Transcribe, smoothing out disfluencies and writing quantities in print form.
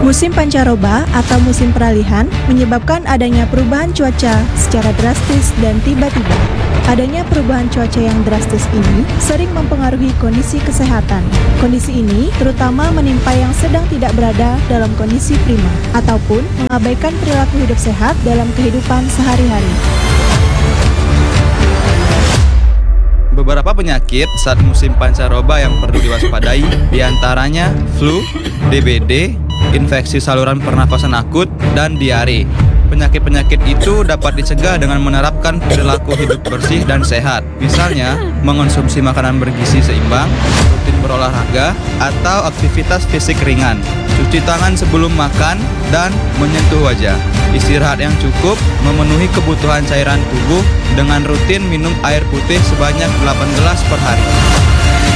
Musim pancaroba atau musim peralihan menyebabkan adanya perubahan cuaca secara drastis dan tiba-tiba. Adanya perubahan cuaca yang drastis ini sering mempengaruhi kondisi kesehatan. Kondisi ini terutama menimpa yang sedang tidak berada dalam kondisi prima ataupun mengabaikan perilaku hidup sehat dalam kehidupan sehari-hari. Beberapa penyakit saat musim pancaroba yang perlu diwaspadai diantaranya flu, DBD, infeksi saluran pernafasan akut, dan diare. Penyakit-penyakit itu dapat dicegah dengan menerapkan perilaku hidup bersih dan sehat. Misalnya, mengonsumsi makanan bergizi seimbang, rutin berolahraga, atau aktivitas fisik ringan. Cuci tangan sebelum makan, dan menyentuh wajah. Istirahat yang cukup, memenuhi kebutuhan cairan tubuh dengan rutin minum air putih sebanyak 8 gelas per hari.